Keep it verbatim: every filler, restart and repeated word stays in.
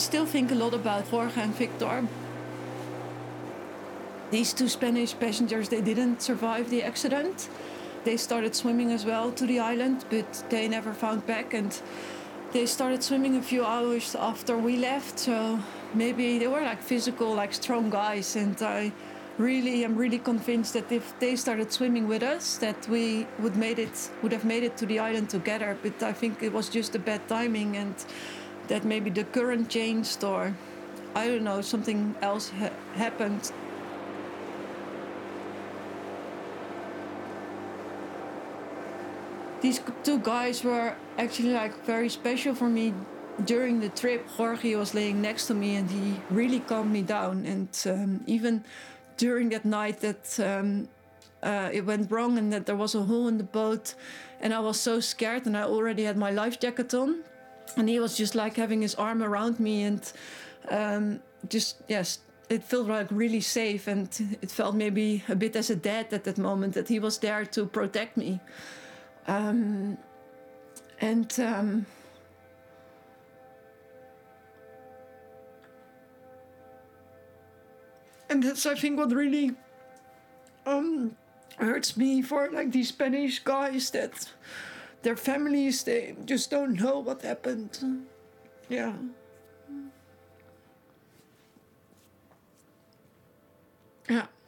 still think a lot about Jorge and Victor. These two Spanish passengers, they didn't survive the accident. They started swimming as well to the island, but they never found back, and they started swimming a few hours after we left. So maybe they were like physical, like strong guys, and I really am really convinced that if they started swimming with us, that we would made it would have made it to the island together. But I think it was just a bad timing, and that maybe the current changed, or I don't know, something else ha- happened. These two guys were actually like very special for me during the trip. Jorge was laying next to me and he really calmed me down. And um, even during that night that um, uh, it went wrong and that there was a hole in the boat and I was so scared and I already had my life jacket on. And he was just like having his arm around me and um, just, yes, it felt like really safe. And it felt maybe a bit as a dad at that moment, that he was there to protect me. Um, and um, and that's, I think, what really um, hurts me for like these Spanish guys, that their families, they just don't know what happened. Yeah. Yeah.